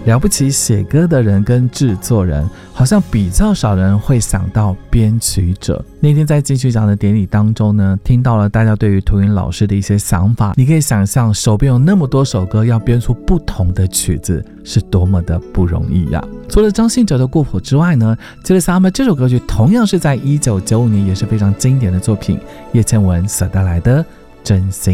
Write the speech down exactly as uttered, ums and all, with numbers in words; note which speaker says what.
Speaker 1: 了不起写歌的人跟制作人，好像比较少人会想到编曲者。那天在金曲奖的典礼当中呢，听到了大家对于涂云老师的一些想法，你可以想象手边有那么多首歌，要编出不同的曲子是多么的不容易呀、啊。除了张信哲的《过火》之外呢，《Jealous Summer》这首歌曲同样是在一九九五年也是非常经典的作品，叶倩文所带来的真心。